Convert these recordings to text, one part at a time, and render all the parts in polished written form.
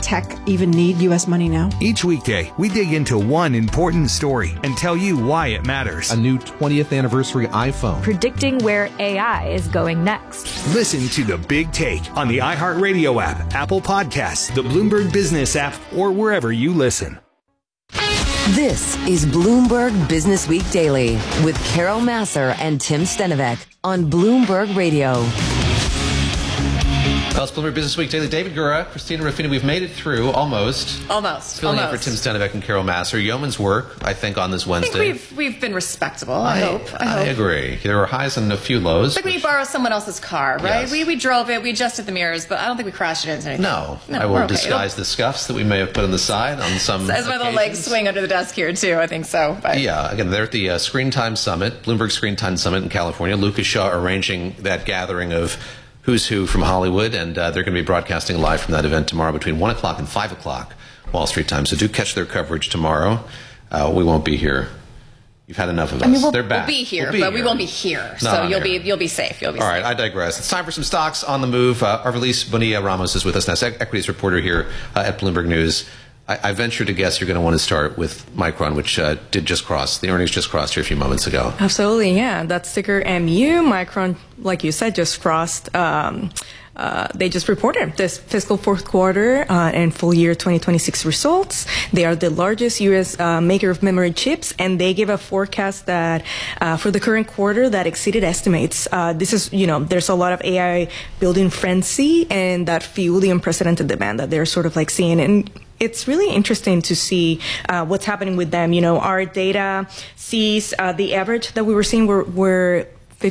tech even need U.S. money now? Each weekday, we dig into one important story and tell you why it matters. A new 20th anniversary iPhone. Predicting where AI is going next. Listen to The Big Take on the iHeartRadio app, Apple Podcasts, the Bloomberg Business app, or wherever you listen. This is Bloomberg Business Week Daily with Carol Massar and Tim Stenovec on Bloomberg Radio. Well, it's Bloomberg Business Week Daily. David Gura, Christina Ruffini, we've made it through almost. Filling in for Tim Stenovec and Carol Massar. Yeoman's work, I think, on this Wednesday. I think we've been respectable, I hope. I agree. There were highs and a few lows. It's like when you borrow someone else's car, right? Yes. We drove it, we adjusted the mirrors, but I don't think we crashed it into anything. No, I will disguise the scuffs that we may have put on the side on some as my little legs swing under the desk here, too, I think so. But. Yeah, again, they're at the Screen Time Summit, Bloomberg Screen Time Summit in California. Lucas Shaw arranging that gathering of who's who from Hollywood, and they're going to be broadcasting live from that event tomorrow between 1 o'clock and 5 o'clock Wall Street time. So do catch their coverage tomorrow. We won't be here. You've had enough of us. They're back. We'll be here, but we won't be here. So you'll be safe. All right, I digress. It's time for some stocks on the move. Arvilis Bonilla Ramos is with us now, equities reporter here at Bloomberg News. I venture to guess you're going to want to start with Micron, which did just cross. The earnings just crossed here a few moments ago. Absolutely, yeah. That's ticker MU. Micron, like you said, just crossed. They just reported this fiscal fourth quarter and full year 2026 results. They are the largest U.S. Maker of memory chips, and they gave a forecast that for the current quarter that exceeded estimates. This is, there's a lot of AI building frenzy, and that fueled the unprecedented demand that they're sort of like seeing. And it's really interesting to see what's happening with them. Our data sees the average that we were seeing were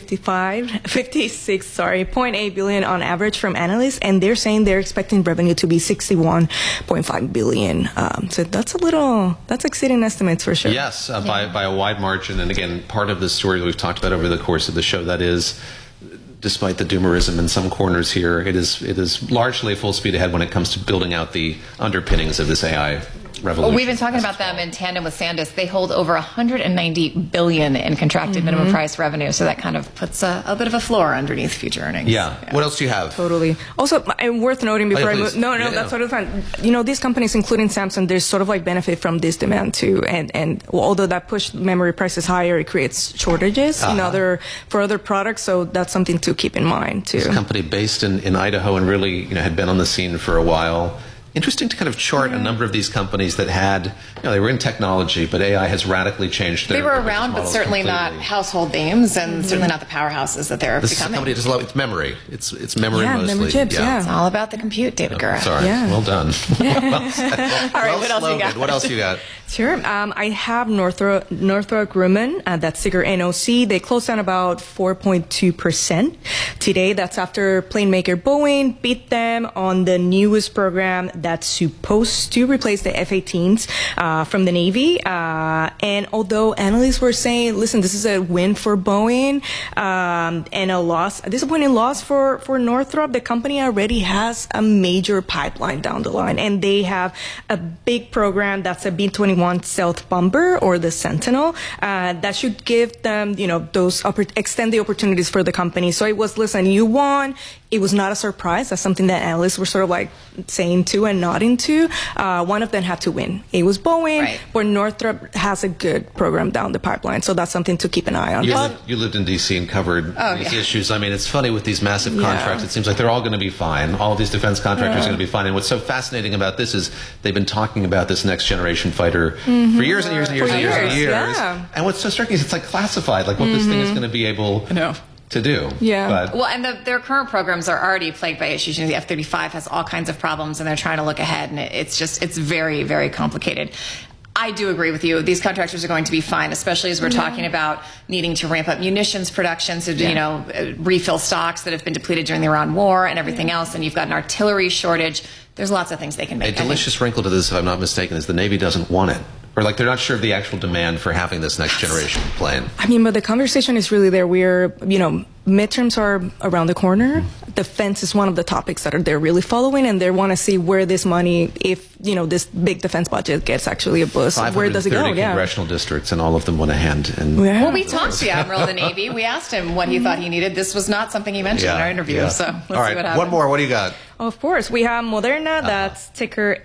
0.8 billion on average from analysts, and they're saying they're expecting revenue to be 61.5 billion. So that's exceeding estimates for sure. Yes, by a wide margin. And again, part of the story that we've talked about over the course of the show, that is, despite the doomerism in some corners here, it is largely full speed ahead when it comes to building out the underpinnings of this AI revolution. Well, we've been talking about them in tandem with SanDisk. They hold over 190 billion in contracted minimum price revenue, so that kind of puts a bit of a floor underneath future earnings. Yeah. What else do you have? Totally. Also, worth noting before I move. No, that's totally fine. These companies, including Samsung, there's sort of like benefit from this demand too, and although that pushed memory prices higher, it creates shortages for other products. So that's something to keep in mind too. This company based in Idaho and really had been on the scene for a while. Interesting to kind of chart a number of these companies that had, they were in technology, but AI has radically changed their. They were around, but certainly not household names, and certainly not the powerhouses that they're becoming. This company does a lot. It's memory. It's memory mostly. Memory chips. Yeah, it's all about the compute, David Gura. Sorry. Yeah. Well done. All right. What else you got? What else you got? Sure. I have Northrop Grumman. That's ticker NOC. They closed down about 4.2% today. That's after plane maker Boeing beat them on the newest program that's supposed to replace the F-18s from the Navy. And although analysts were saying, listen, this is a win for Boeing and a disappointing loss for Northrop, the company already has a major pipeline down the line. And they have a big program that's a B-21 stealth bomber, or the Sentinel, that should give them, extend the opportunities for the company. So it was, listen, you won. It was not a surprise. That's something that analysts were sort of like saying to and nodding to. One of them had to win. It was Boeing, right. But Northrop has a good program down the pipeline. So that's something to keep an eye on. You lived in D.C. and covered these issues. I mean, it's funny with these massive contracts. It seems like they're all going to be fine. All of these defense contractors are going to be fine. And what's so fascinating about this is they've been talking about this next generation fighter for years and years and years and years and years. Yeah. And what's so striking is it's like classified, like what this thing is going to be able to do. Yeah. Well, and their current programs are already plagued by issues. The F-35 has all kinds of problems, and they're trying to look ahead, and it's very, very complicated. I do agree with you. These contractors are going to be fine, especially as we're talking about needing to ramp up munitions production, so refill stocks that have been depleted during the Iran war and everything else, and you've got an artillery shortage. There's lots of things they can make. A delicious wrinkle to this, if I'm not mistaken, is the Navy doesn't want it. Or like they're not sure of the actual demand for having this next generation plane. I mean, but the conversation is really there. Midterms are around the corner. Defense is one of the topics that they're really following, and they want to see where this money, if this big defense budget gets actually a boost, where does it go? 530 congressional districts, and all of them want a hand. And well, we talked to the Admiral of the Navy. We asked him what he thought he needed. This was not something he mentioned in our interview. So let's see what happens. One more. What do you got? Of course, we have Moderna. That's ticker